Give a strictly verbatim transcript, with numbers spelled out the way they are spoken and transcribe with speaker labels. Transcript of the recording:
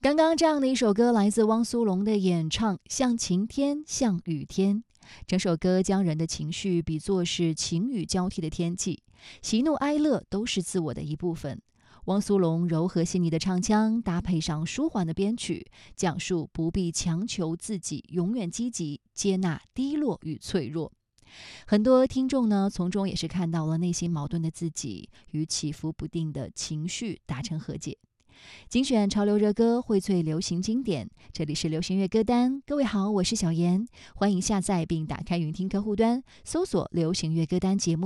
Speaker 1: 刚刚这样的一首歌来自汪苏泷的演唱《像晴天像雨天》，整首歌将人的情绪比作是晴雨交替的天气，喜怒哀乐都是自我的一部分。汪苏泷柔和细腻的唱腔搭配上舒缓的编曲，讲述不必强求自己永远积极，接纳低落与脆弱。很多听众呢，从中也是看到了内心矛盾的自己与起伏不定的情绪达成和解。精选潮流热歌，荟萃流行经典，这里是流行乐歌单。各位好，我是小妍，欢迎下载并打开云听客户端，搜索流行乐歌单节目。